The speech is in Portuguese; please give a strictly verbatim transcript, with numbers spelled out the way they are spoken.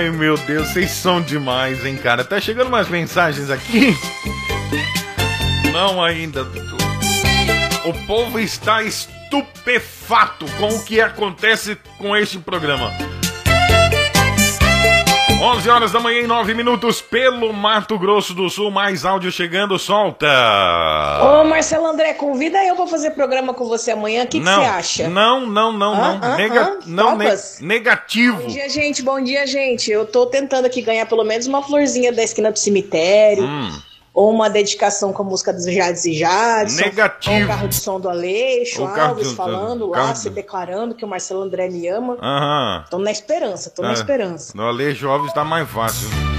Ai, meu Deus, vocês são demais, hein, cara. Tá chegando umas mensagens aqui. Não ainda. O povo está estupefato com o que acontece com este programa. onze horas da manhã e nove minutos pelo Mato Grosso do Sul. Mais áudio chegando, solta. Ô, Marcelo André, convida eu pra fazer programa com você amanhã. O que você acha? Não, não, não, ah, não. Ah, Nega... ah, não ne... Negativo. Bom dia, gente. Bom dia, gente. Eu tô tentando aqui ganhar pelo menos uma florzinha da esquina do cemitério. Hum. Ou uma dedicação com a música dos Jades e Jadson. Negativo. Ou um carro de som do Aleixo, o Alves de... falando o lá, de... se declarando que o Marcelo André me ama. Aham. Tô na esperança, tô é. na esperança. No Aleixo Alves tá mais fácil.